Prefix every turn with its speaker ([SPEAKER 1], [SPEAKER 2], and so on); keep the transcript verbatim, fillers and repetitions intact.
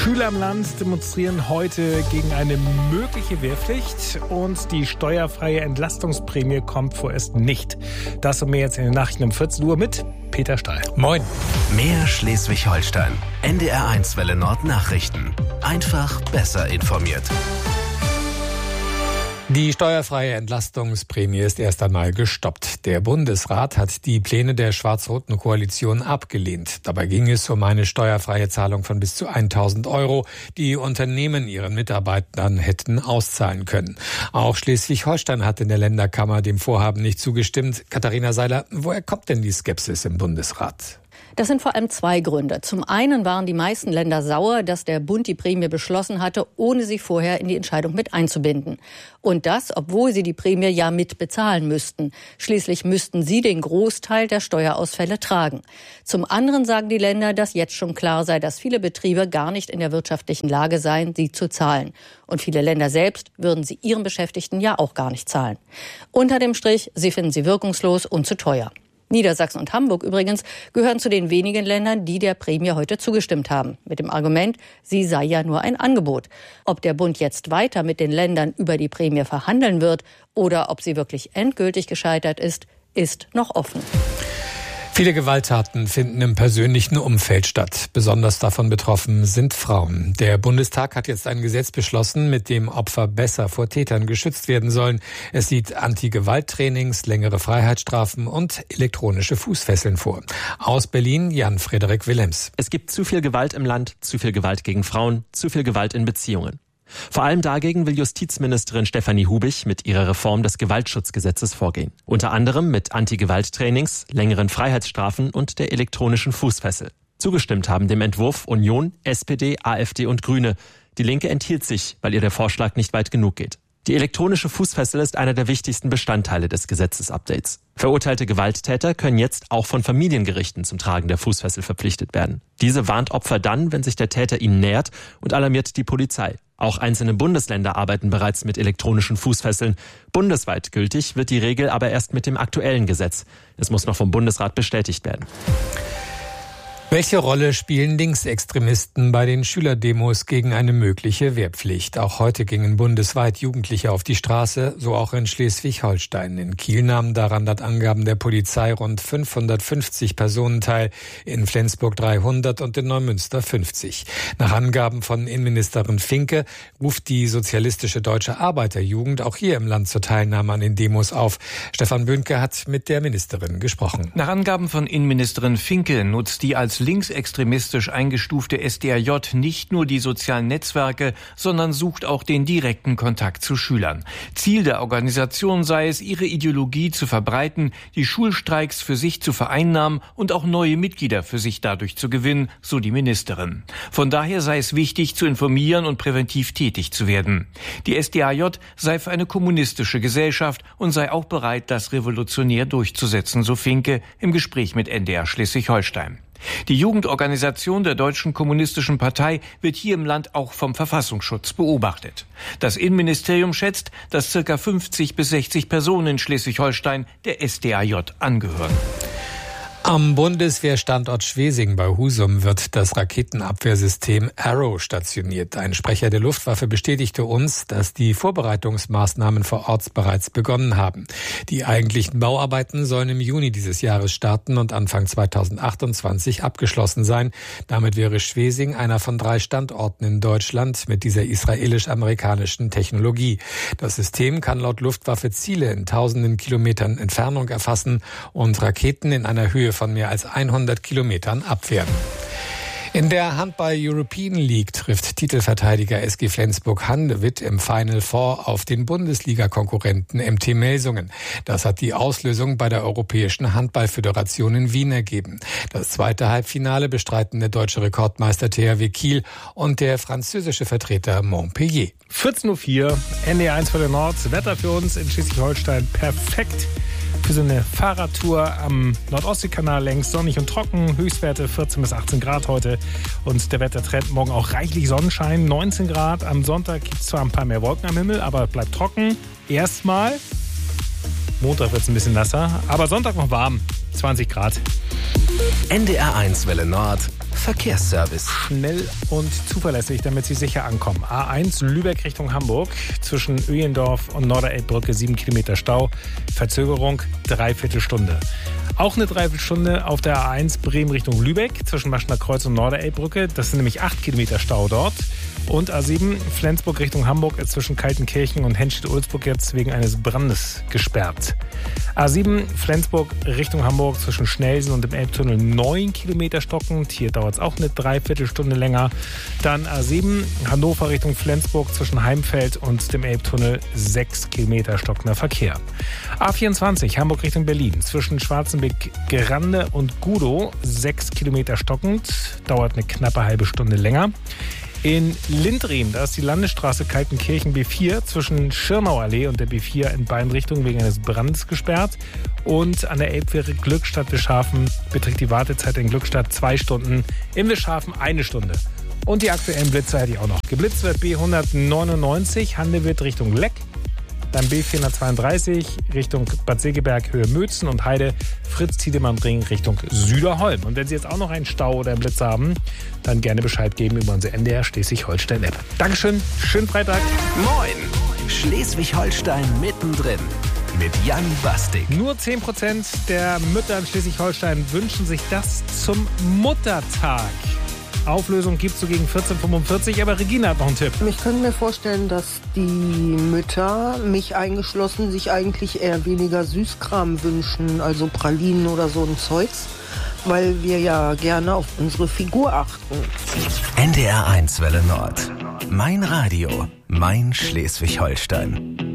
[SPEAKER 1] Schüler im Land demonstrieren heute gegen eine mögliche Wehrpflicht und die steuerfreie Entlastungsprämie kommt vorerst nicht. Das und mehr jetzt in den Nachrichten um vierzehn Uhr mit Peter Stahl.
[SPEAKER 2] Moin. Mehr Schleswig-Holstein. N D R eins Welle Nord Nachrichten. Einfach besser informiert.
[SPEAKER 3] Die steuerfreie Entlastungsprämie ist erst einmal gestoppt. Der Bundesrat hat die Pläne der schwarz-roten Koalition abgelehnt. Dabei ging es um eine steuerfreie Zahlung von bis zu tausend Euro, die Unternehmen ihren Mitarbeitern hätten auszahlen können. Auch Schleswig-Holstein hat in der Länderkammer dem Vorhaben nicht zugestimmt. Katharina Seiler, woher kommt denn die Skepsis im Bundesrat?
[SPEAKER 4] Das sind vor allem zwei Gründe. Zum einen waren die meisten Länder sauer, dass der Bund die Prämie beschlossen hatte, ohne sie vorher in die Entscheidung mit einzubinden. Und das, obwohl sie die Prämie ja mit bezahlen müssten. Schließlich müssten sie den Großteil der Steuerausfälle tragen. Zum anderen sagen die Länder, dass jetzt schon klar sei, dass viele Betriebe gar nicht in der wirtschaftlichen Lage seien, sie zu zahlen. Und viele Länder selbst würden sie ihren Beschäftigten ja auch gar nicht zahlen. Unter dem Strich, sie finden sie wirkungslos und zu teuer. Niedersachsen und Hamburg übrigens gehören zu den wenigen Ländern, die der Prämie heute zugestimmt haben. Mit dem Argument, sie sei ja nur ein Angebot. Ob der Bund jetzt weiter mit den Ländern über die Prämie verhandeln wird oder ob sie wirklich endgültig gescheitert ist, ist noch offen.
[SPEAKER 3] Viele Gewalttaten finden im persönlichen Umfeld statt. Besonders davon betroffen sind Frauen. Der Bundestag hat jetzt ein Gesetz beschlossen, mit dem Opfer besser vor Tätern geschützt werden sollen. Es sieht Anti-Gewalt-Trainings, längere Freiheitsstrafen und elektronische Fußfesseln vor. Aus Berlin Jan-Frederik Willems.
[SPEAKER 5] Es gibt zu viel Gewalt im Land, zu viel Gewalt gegen Frauen, zu viel Gewalt in Beziehungen. Vor allem dagegen will Justizministerin Stefanie Hubich mit ihrer Reform des Gewaltschutzgesetzes vorgehen. Unter anderem mit Anti-Gewalt-Trainings, längeren Freiheitsstrafen und der elektronischen Fußfessel. Zugestimmt haben dem Entwurf Union, S P D, AfD und Grüne. Die Linke enthielt sich, weil ihr der Vorschlag nicht weit genug geht. Die elektronische Fußfessel ist einer der wichtigsten Bestandteile des Gesetzesupdates. Verurteilte Gewalttäter können jetzt auch von Familiengerichten zum Tragen der Fußfessel verpflichtet werden. Diese warnt Opfer dann, wenn sich der Täter ihnen nähert, und alarmiert die Polizei. Auch einzelne Bundesländer arbeiten bereits mit elektronischen Fußfesseln. Bundesweit gültig wird die Regel aber erst mit dem aktuellen Gesetz. Es muss noch vom Bundesrat bestätigt werden.
[SPEAKER 3] Welche Rolle spielen Linksextremisten bei den Schülerdemos gegen eine mögliche Wehrpflicht? Auch heute gingen bundesweit Jugendliche auf die Straße, so auch in Schleswig-Holstein. In Kiel nahmen daran laut Angaben der Polizei rund fünfhundertfünfzig Personen teil, in Flensburg dreihundert und in Neumünster fünfzig. Nach Angaben von Innenministerin Finke ruft die Sozialistische Deutsche Arbeiterjugend auch hier im Land zur Teilnahme an den Demos auf. Stefan Böhnke hat mit der Ministerin gesprochen.
[SPEAKER 6] Nach Angaben von Innenministerin Finke nutzt die als linksextremistisch eingestufte S D A J nicht nur die sozialen Netzwerke, sondern sucht auch den direkten Kontakt zu Schülern. Ziel der Organisation sei es, ihre Ideologie zu verbreiten, die Schulstreiks für sich zu vereinnahmen und auch neue Mitglieder für sich dadurch zu gewinnen, so die Ministerin. Von daher sei es wichtig, zu informieren und präventiv tätig zu werden. Die S D A J sei für eine kommunistische Gesellschaft und sei auch bereit, das revolutionär durchzusetzen, so Finke im Gespräch mit N D R Schleswig-Holstein. Die Jugendorganisation der Deutschen Kommunistischen Partei wird hier im Land auch vom Verfassungsschutz beobachtet. Das Innenministerium schätzt, dass ca. fünfzig bis sechzig Personen in Schleswig-Holstein der S D A J angehören.
[SPEAKER 3] Am Bundeswehrstandort Schwesing bei Husum wird das Raketenabwehrsystem Arrow stationiert. Ein Sprecher der Luftwaffe bestätigte uns, dass die Vorbereitungsmaßnahmen vor Ort bereits begonnen haben. Die eigentlichen Bauarbeiten sollen im Juni dieses Jahres starten und Anfang zweitausendachtundzwanzig abgeschlossen sein. Damit wäre Schwesing einer von drei Standorten in Deutschland mit dieser israelisch-amerikanischen Technologie. Das System kann laut Luftwaffe Ziele in tausenden Kilometern Entfernung erfassen und Raketen in einer Höhe von mehr als hundert Kilometern abwehren. In der Handball-European League trifft Titelverteidiger S G Flensburg-Handewitt im Final Four auf den Bundesliga-Konkurrenten M T Melsungen. Das hat die Auslösung bei der Europäischen Handballföderation in Wien ergeben. Das zweite Halbfinale bestreiten der deutsche Rekordmeister T H W Kiel und der französische Vertreter Montpellier.
[SPEAKER 1] vierzehn Uhr vier, N D R eins Welle Nord. Wetter für uns in Schleswig-Holstein perfekt. Für so eine Fahrradtour am Nordostseekanal längs, sonnig und trocken, Höchstwerte vierzehn bis achtzehn Grad heute und der Wettertrend morgen auch reichlich Sonnenschein, neunzehn Grad. Am Sonntag gibt es zwar ein paar mehr Wolken am Himmel, aber bleibt trocken. Erstmal, Montag wird es ein bisschen nasser, aber Sonntag noch warm, zwanzig Grad.
[SPEAKER 2] N D R eins Welle Nord, Verkehrsservice.
[SPEAKER 1] Schnell und zuverlässig, damit Sie sicher ankommen. A eins Lübeck Richtung Hamburg. Zwischen Öhlendorf und Norderelbbrücke sieben Kilometer Stau. Verzögerung dreiviertel Stunde. Auch eine Dreiviertelstunde auf der A eins Bremen Richtung Lübeck. Zwischen Maschner Kreuz und Norderelbbrücke. Das sind nämlich acht Kilometer Stau dort. Und A sieben Flensburg Richtung Hamburg ist zwischen Kaltenkirchen und Henstedt-Ulzburg jetzt wegen eines Brandes gesperrt. A sieben Flensburg Richtung Hamburg zwischen Schnelsen und dem Elbtunnel neun Kilometer stockend. Hier dauert es auch eine Dreiviertelstunde länger. Dann A sieben Hannover Richtung Flensburg zwischen Heimfeld und dem Elbtunnel sechs Kilometer stockender Verkehr. A vierundzwanzig Hamburg Richtung Berlin zwischen Schwarzenbeck-Grande und Gudow sechs Kilometer stockend. Dauert eine knappe halbe Stunde länger. In Lindriem, da ist die Landesstraße Kaltenkirchen B vier zwischen Schirnauallee und der B vier in beiden Richtungen wegen eines Brandes gesperrt. Und an der Elbfähre Glückstadt-Wischhafen beträgt die Wartezeit in Glückstadt zwei Stunden, in Wischhafen eine Stunde. Und die aktuellen Blitze hätte ich auch noch. Geblitzt wird B hundertneunundneunzig, Handewitt Richtung Leck. Dann B vierhundertzweiunddreißig Richtung Bad Segeberg, Höhe Mötzen und Heide, Fritz-Tiedemann-Ring Richtung Süderholm. Und wenn Sie jetzt auch noch einen Stau oder einen Blitz haben, dann gerne Bescheid geben über unsere N D R Schleswig-Holstein-App. Dankeschön, schönen Freitag.
[SPEAKER 2] Moin, Schleswig-Holstein mittendrin mit Jan Bastik.
[SPEAKER 1] Nur zehn Prozent der Mütter in Schleswig-Holstein wünschen sich das zum Muttertag. Auflösung gibt es so gegen vierzehn Uhr fünfundvierzig, aber Regina hat noch einen Tipp.
[SPEAKER 7] Ich könnte mir vorstellen, dass die Mütter, mich eingeschlossen, sich eigentlich eher weniger Süßkram wünschen, also Pralinen oder so ein Zeugs, weil wir ja gerne auf unsere Figur achten.
[SPEAKER 2] N D R eins Welle Nord. Mein Radio, mein Schleswig-Holstein.